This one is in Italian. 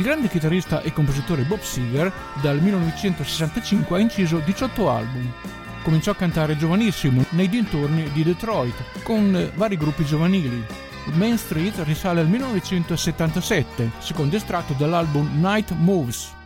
grande chitarrista e compositore Bob Seger dal 1965 ha inciso 18 album. Cominciò a cantare giovanissimo nei dintorni di Detroit con vari gruppi giovanili. Main Street risale al 1977, secondo estratto dall'album Night Moves.